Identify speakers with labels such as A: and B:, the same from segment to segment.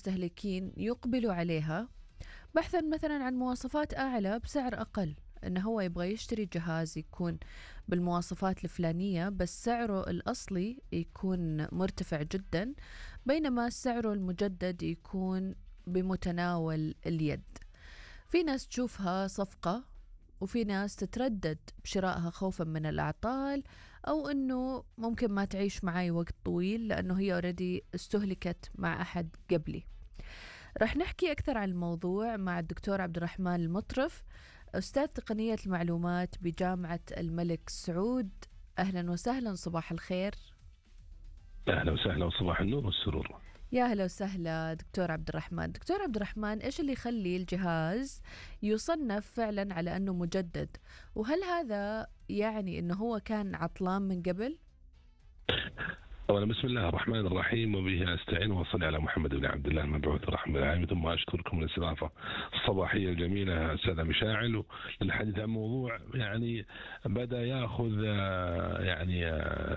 A: المستهلكين يقبلوا عليها بحثا مثلا عن مواصفات أعلى بسعر أقل، إنه هو يبغى يشتري جهاز يكون بالمواصفات الفلانية بس سعره الأصلي يكون مرتفع جدا، بينما سعره المجدد يكون بمتناول اليد. في ناس تشوفها صفقة، وفي ناس تتردد بشرائها خوفا من الأعطال، أو أنه ممكن ما تعيش معي وقت طويل لأنه هي أوريدي استهلكت مع أحد قبلي. رح نحكي أكثر عن الموضوع مع الدكتور عبد الرحمن المطرف، أستاذ تقنية المعلومات بجامعة الملك سعود. أهلا وسهلا، صباح الخير.
B: أهلا وسهلا وصباح النور والسرور.
A: يا هلا وسهلا دكتور عبد الرحمن. دكتور عبد الرحمن، إيش اللي يخلي الجهاز يصنف فعلا على أنه مجدد؟ وهل هذا يعني أنه هو كان عطلان من قبل؟
B: أولا بسم الله الرحمن الرحيم وبه أستعين وصلي على محمد بن عبد الله المبعوث رحمة العالمين، ثم أشكركم الاستضافة الصباحية الجميلة أستاذ مشاعل للحديث عن موضوع يعني بدأ يأخذ يعني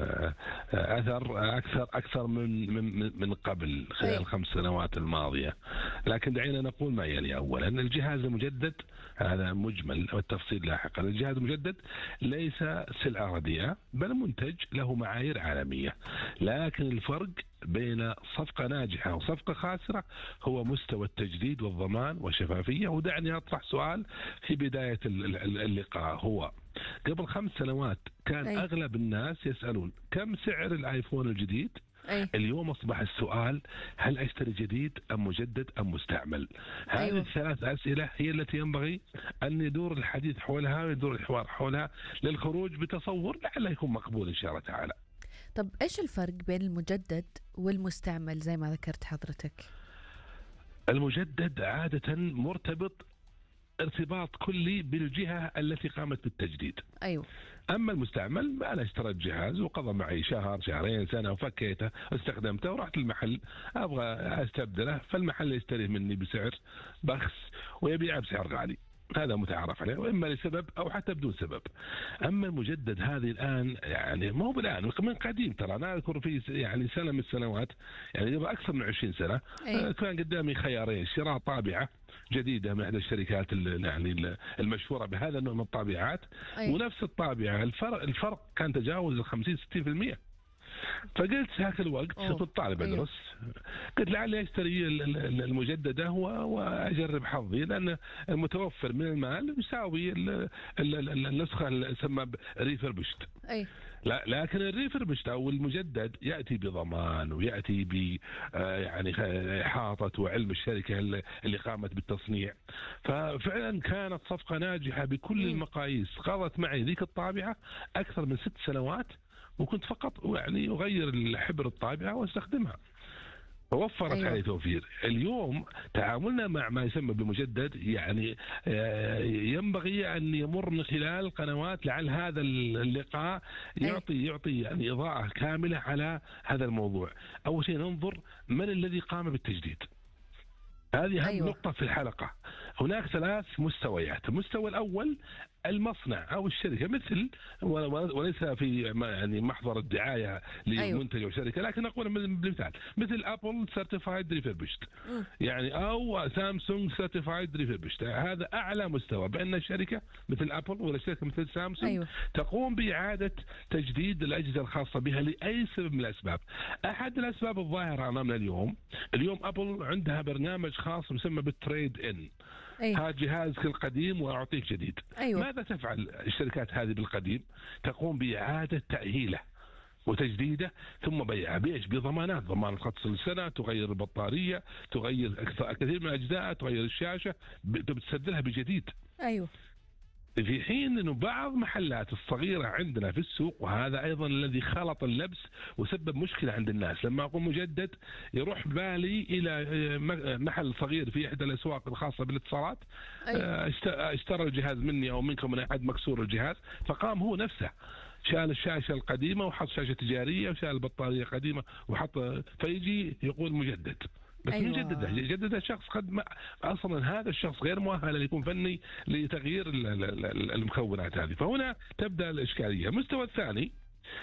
B: أثر أكثر من قبل خلال 5 سنوات الماضية. لكن دعينا نقول ما يلي. أولا الجهاز المجدد هذا مجمل والتفصيل لاحقا. الجهاز المجدد ليس سلعة رديئة بل منتج له معايير عالمية، لكن الفرق بين صفقة ناجحة وصفقة خاسرة هو مستوى التجديد والضمان والشفافية. ودعني أطرح سؤال في بداية اللقاء. هو قبل 5 سنوات كان أغلب الناس يسألون كم سعر الآيفون الجديد؟ اليوم أصبح السؤال هل أشتري جديد أم مجدد أم مستعمل؟ هذه الثلاث أسئلة هي التي ينبغي أن يدور الحديث حولها ويدور الحوار حولها للخروج بتصور لعله يكون مقبول إن شاء الله تعالى.
A: طب إيش الفرق بين المجدد والمستعمل زي ما ذكرت حضرتك؟
B: المجدد عادة مرتبط ارتباط كلي بالجهة التي قامت بالتجديد.
A: أيوه.
B: أما المستعمل أنا اشتريت جهاز وقضى معي شهر شهرين سنة وفكيته استخدمته ورحت المحل أبغى أستبدله، فالمحل يشتريه مني بسعر بخس ويبيعه بسعر غالي. هذا متعارف عليه، وإما لسبب أو حتى بدون سبب. أما المجدد هذه الآن يعني ما هو الآن، من قديم ترى. أنا أذكر في يعني سنة من السنوات يعني قبل أكثر من 20 سنة كان قدامي خيارين: شراء طابعة جديدة من إحدى الشركات يعني المشهورة بهذا النوع من الطابعات ونفس الطابعة الفرق كان تجاوز 50-60%. فقلت هاك الوقت كنت طالب أدرس، قلت لعلي أشتري المجددة وأجرب حظي، لأن المتوفر من المال يساوي النسخة اللي يسمى ريفربشت. لكن الريفربشت أو المجدد يأتي بضمان ويأتي ب يعني إحاطة وعلم الشركة اللي قامت بالتصنيع. ففعلا كانت صفقة ناجحة بكل المقاييس. قضت معي ذيك الطابعة أكثر من 6 سنوات، وكنت فقط يعني أغير الحبر الطابعة واستخدمها، فوفرت علي توفير. اليوم تعاملنا مع ما يسمى بالمجدد يعني ينبغي أن يمر من خلال قنوات، لعل هذا اللقاء يعطي يعني إضاءة كاملة على هذا الموضوع. أول شيء ننظر من الذي قام بالتجديد، هذه أهم نقطة في الحلقة. هناك 3 مستويات. المستوى الأول المصنع أو الشركة، مثل وليس في يعني محضر الدعاية لمنتج أو شركة، لكن أقول بالمثال مثل أبل سيرتيفايد ريفربشت يعني، أو سامسونج سيرتيفايد ريفربشت. هذا أعلى مستوى، بأن الشركة مثل أبل ولا شركة مثل سامسونج تقوم بإعادة تجديد الأجهزة الخاصة بها لأي سبب من الأسباب. أحد الأسباب الظاهرة أمامنا اليوم أبل عندها برنامج خاص مسمى بالتريد إن. هذا جهازك القديم وأعطيك جديد. ماذا تفعل الشركات هذه بالقديم؟ تقوم بإعادة تأهيله وتجديده ثم بيعه بإيش؟ بضمانات، ضمان خط السنة، تغير البطارية، تغير كثير من الأجزاء، تغير الشاشة، بتسدلها بجديد. في حين أنه بعض محلات الصغيرة عندنا في السوق، وهذا أيضا الذي خلط اللبس وسبب مشكلة عند الناس. لما أقول مجدد يروح بالي إلى محل صغير في إحدى الأسواق الخاصة بالاتصالات، اشترى الجهاز مني أو منكم من أحد مكسور الجهاز، فقام هو نفسه شال الشاشة القديمة وحط شاشة تجارية وشال البطارية قديمة وحط، فيجي يقول مجدد. بس من جدده شخص قد أصلا هذا الشخص غير مؤهل أن يكون فني لتغيير المكونات هذه. فهنا تبدأ الإشكالية. المستوى الثاني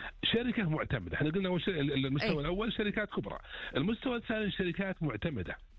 B: شركة معتمدة. احنا قلنا المستوى الأول شركات كبرى، المستوى الثاني شركات معتمدة.